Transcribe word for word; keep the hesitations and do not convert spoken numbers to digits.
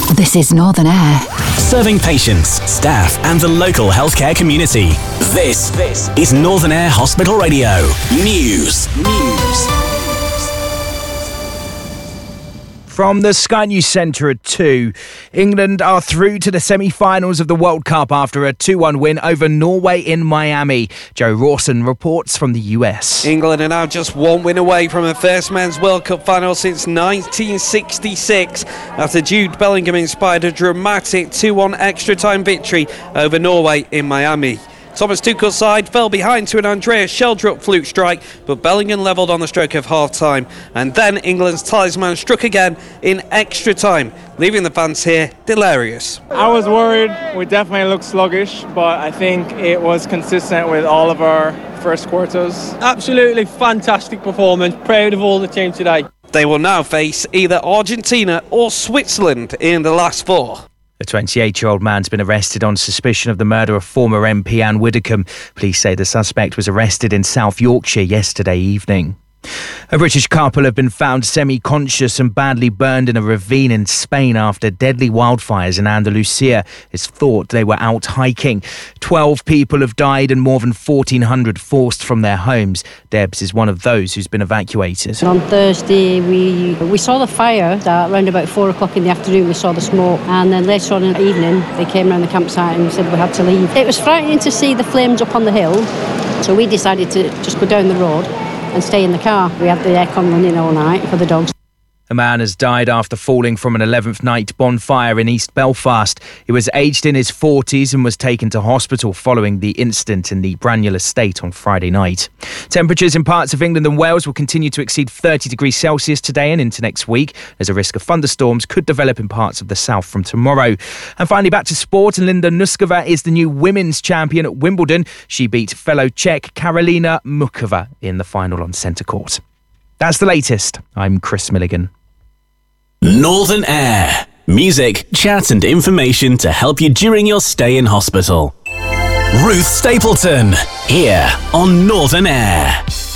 This is Northern Air. Serving patients, staff and the local healthcare community. This, this is Northern Air Hospital Radio. News. News. From the Sky News Centre at two, England are through to the semi-finals of the World Cup after a two one win over Norway in Miami. Joe Rawson reports from the U S. England are now just one win away from a first men's World Cup final since nineteen sixty-six after Jude Bellingham inspired a dramatic two one extra time victory over Norway in Miami. Thomas Tuchel's side fell behind to an Andreas Sheldrup fluke strike, but Bellingham levelled on the stroke of half-time. And then England's talisman struck again in extra time, leaving the fans here delirious. I was worried. We definitely looked sluggish, but I think it was consistent with all of our first quarters. Absolutely fantastic performance. Proud of all the team today. They will now face either Argentina or Switzerland in the last four. A twenty-eight-year-old man's been arrested on suspicion of the murder of former M P Anne Widdecombe. Police say the suspect was arrested in South Yorkshire yesterday evening. A British couple have been found semi-conscious and badly burned in a ravine in Spain after deadly wildfires in Andalusia. It's thought they were out hiking. Twelve people have died and more than fourteen hundred forced from their homes. Debs is one of those who's been evacuated. On Thursday we we saw the fire that around about four o'clock in the afternoon. We saw the smoke, and then later on in the evening they came around the campsite and said we had to leave. It was frightening to see the flames up on the hill, so we decided to just go down the road and stay in the car. We had the aircon running all night for the dogs. A man has died after falling from an eleventh night bonfire in East Belfast. He was aged in his forties and was taken to hospital following the incident in the Braniel estate on Friday night. Temperatures in parts of England and Wales will continue to exceed thirty degrees Celsius today and into next week, as a risk of thunderstorms could develop in parts of the south from tomorrow. And finally, back to sport, and Linda Nuskova is the new women's champion at Wimbledon. She beat fellow Czech Karolina Mukova in the final on centre court. That's the latest. I'm Chris Milligan. Northern Air. Music, chat and information to help you during your stay in hospital. Ruth Stapleton, here on Northern Air.